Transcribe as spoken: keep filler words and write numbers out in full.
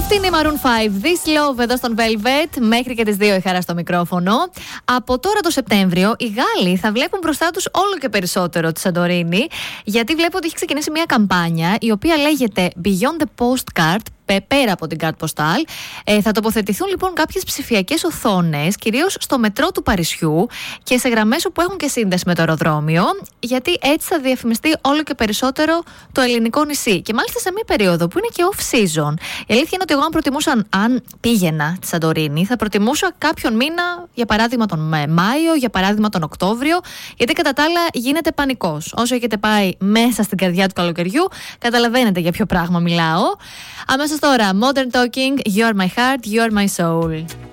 Αυτή είναι η Maroon πέντε, This Love εδώ στον Velvet. Μέχρι και τις δύο η Χαρά στο μικρόφωνο. Από τώρα το Σεπτέμβριο οι Γάλλοι θα βλέπουν μπροστά τους όλο και περισσότερο τη Σαντορίνη, γιατί βλέπω ότι έχει ξεκινήσει μια καμπάνια η οποία λέγεται Beyond the Postcard, πέρα από την κάρτ ποστάλ. Ε, θα τοποθετηθούν λοιπόν κάποιες ψηφιακές οθόνες, κυρίως στο μετρό του Παρισιού και σε γραμμές όπου έχουν και σύνδεση με το αεροδρόμιο, γιατί έτσι θα διαφημιστεί όλο και περισσότερο το ελληνικό νησί. Και μάλιστα σε μια περίοδο που είναι και off-season. Η αλήθεια είναι ότι εγώ, αν προτιμούσα, αν πήγαινα στη Σαντορίνη, θα προτιμούσα κάποιον μήνα, για παράδειγμα τον Μάιο, για παράδειγμα τον Οκτώβριο, γιατί κατά τα άλλα γίνεται πανικός. Όσο έχετε πάει μέσα στην καρδιά του καλοκαιριού, καταλαβαίνετε για ποιο πράγμα μιλάω. Αμέσως τώρα, Modern Talking, You are my heart, you are my soul.